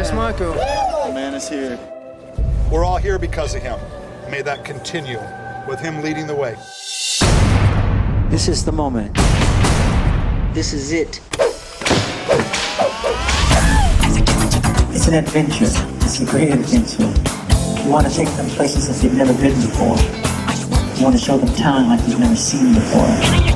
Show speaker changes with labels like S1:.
S1: It's Michael.
S2: The man is here. We're all here because of him. May that continue with him leading the way.
S3: This is the moment. This is it. It's an adventure. It's a great adventure. You want to take them places that they've never been before. You want to show them town like you've never seen before.